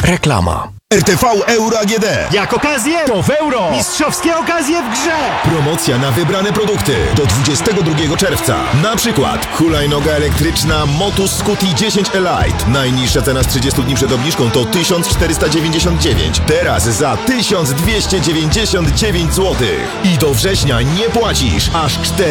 Reklama. RTV Euro AGD. Jak okazję, to w euro! Mistrzowskie okazje w grze! Promocja na wybrane produkty do 22 czerwca. Na przykład hulajnoga elektryczna Motus Scuti 10 Elite. Najniższa cena z 30 dni przed obniżką to 1499. Teraz za 1299 zł. I do września nie płacisz aż 4